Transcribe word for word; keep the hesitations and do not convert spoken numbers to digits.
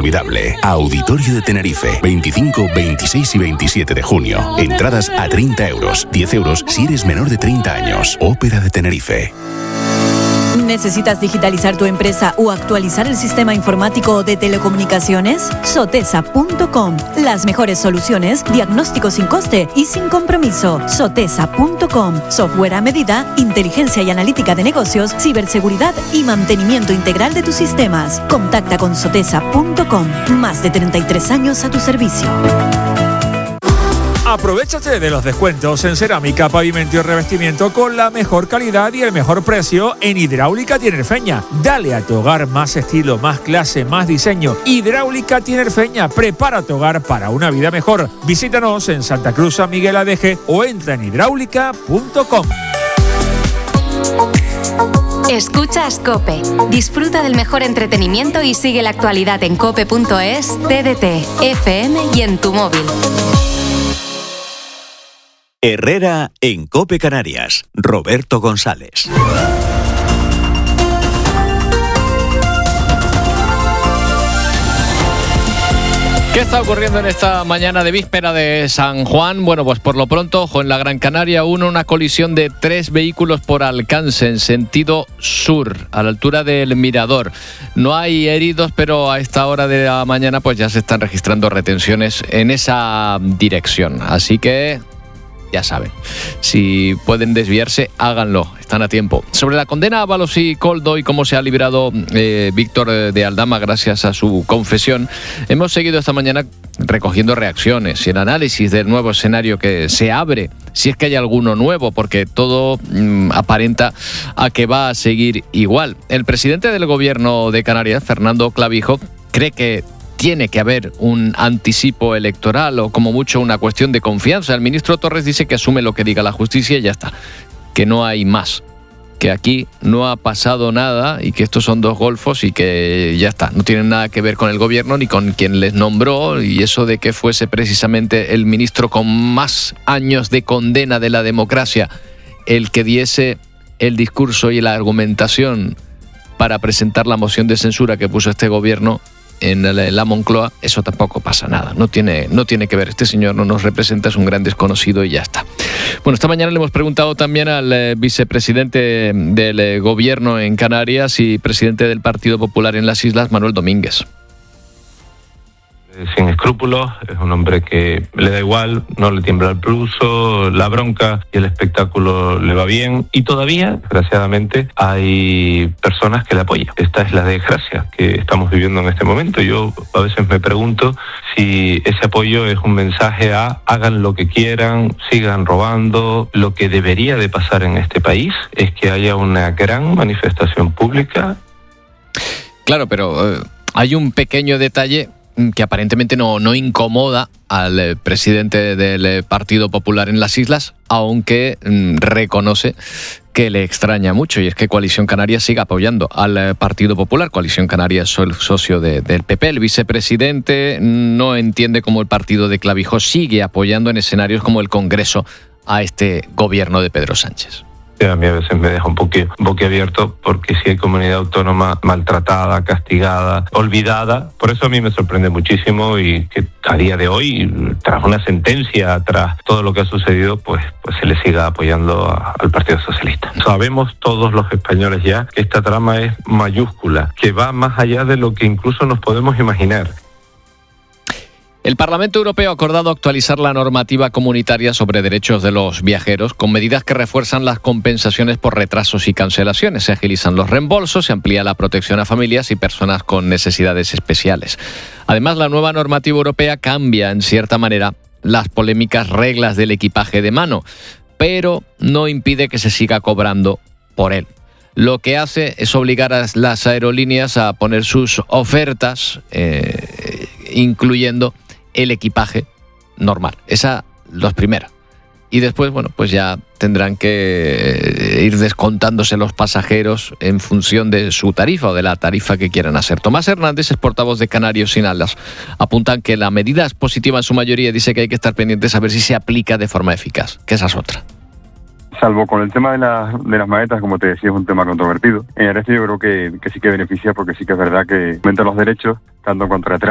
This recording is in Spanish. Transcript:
inolvidable. Auditorio de Tenerife, veinticinco, veintiséis y veintisiete de junio. Entradas a treinta euros, diez euros si eres menor de treinta años. Ópera de Tenerife. ¿Necesitas digitalizar tu empresa o actualizar el sistema informático de telecomunicaciones? Sotesa punto com. Las mejores soluciones, diagnóstico sin coste y sin compromiso. Sotesa punto com. Software a medida, inteligencia y analítica de negocios, ciberseguridad y mantenimiento integral de tus sistemas. Contacta con Sotesa punto com. Más de treinta y tres años a tu servicio. Aprovéchate de los descuentos en cerámica, pavimento y revestimiento con la mejor calidad y el mejor precio en Hidráulica Tinerfeña. Dale a tu hogar más estilo, más clase, más diseño. Hidráulica Tinerfeña, prepara tu hogar para una vida mejor. Visítanos en Santa Cruz, San Miguel Adeje o entra en hidráulica punto com. Escuchas COPE. Disfruta del mejor entretenimiento y sigue la actualidad en cope punto es, T D T, F M y en tu móvil. Herrera en COPE Canarias. Roberto González. ¿Qué está ocurriendo en esta mañana de víspera de San Juan? Bueno, pues por lo pronto, ojo, en la Gran Canaria uno, una colisión de tres vehículos por alcance en sentido sur, a la altura del Mirador. No hay heridos, pero a esta hora de la mañana pues ya se están registrando retenciones en esa dirección. Así que ya saben, si pueden desviarse, háganlo, están a tiempo. Sobre la condena a Ábalos y Koldo y cómo se ha librado eh, Víctor de Aldama gracias a su confesión, hemos seguido esta mañana recogiendo reacciones y el análisis del nuevo escenario que se abre, si es que hay alguno nuevo, porque todo mmm, aparenta a que va a seguir igual. El presidente del gobierno de Canarias, Fernando Clavijo, cree que tiene que haber un anticipo electoral o como mucho una cuestión de confianza. El ministro Torres dice que asume lo que diga la justicia y ya está, que no hay más, que aquí no ha pasado nada y que estos son dos golfos y que ya está, no tienen nada que ver con el gobierno ni con quien les nombró, y eso de que fuese precisamente el ministro con más años de condena de la democracia el que diese el discurso y la argumentación para presentar la moción de censura que puso este gobierno en la Moncloa, eso tampoco pasa nada, no tiene, no tiene que ver, este señor no nos representa, es un gran desconocido y ya está. Bueno, esta mañana le hemos preguntado también al eh, vicepresidente del eh, gobierno en Canarias y presidente del Partido Popular en las Islas, Manuel Domínguez. Sin escrúpulos, es un hombre que le da igual, no le tiembla el pulso, la bronca y el espectáculo le va bien, y todavía, desgraciadamente, hay personas que le apoyan. Esta es la desgracia que estamos viviendo en este momento. Yo a veces me pregunto si ese apoyo es un mensaje a hagan lo que quieran, sigan robando. Lo que debería de pasar en este país es que haya una gran manifestación pública. Claro, pero eh, hay un pequeño detalle que aparentemente no, no incomoda al eh, presidente del eh, Partido Popular en las Islas, aunque mm, reconoce que le extraña mucho, y es que Coalición Canaria siga apoyando al eh, Partido Popular. Coalición Canaria es el socio de, del P P. El vicepresidente no entiende cómo el partido de Clavijo sigue apoyando en escenarios como el Congreso a este gobierno de Pedro Sánchez. A mí a veces me deja un poco boquiabierto, porque si hay comunidad autónoma maltratada, castigada, olvidada. Por eso a mí me sorprende muchísimo, y que a día de hoy, tras una sentencia, tras todo lo que ha sucedido, pues, pues se le siga apoyando a, al Partido Socialista. Sabemos todos los españoles ya que esta trama es mayúscula, que va más allá de lo que incluso nos podemos imaginar. El Parlamento Europeo ha acordado actualizar la normativa comunitaria sobre derechos de los viajeros con medidas que refuerzan las compensaciones por retrasos y cancelaciones. Se agilizan los reembolsos, se amplía la protección a familias y personas con necesidades especiales. Además, la nueva normativa europea cambia, en cierta manera, las polémicas reglas del equipaje de mano, pero no impide que se siga cobrando por él. Lo que hace es obligar a las aerolíneas a poner sus ofertas, eh, incluyendo el equipaje normal. Esa, los primeros. Y después, bueno, pues ya tendrán que ir descontándose los pasajeros en función de su tarifa o de la tarifa que quieran hacer. Tomás Hernández es portavoz de Canarios Sin Alas. Apuntan que la medida es positiva en su mayoría, dice que hay que estar pendientes a ver si se aplica de forma eficaz, que esa es otra. Salvo con el tema de, la, de las maletas, como te decía, es un tema controvertido. En el resto yo creo que, que sí que beneficia, porque sí que es verdad que aumenta los derechos, tanto contra